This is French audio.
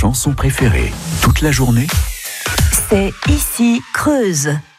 chanson préférée. Toute la journée, c'est ici Creuse.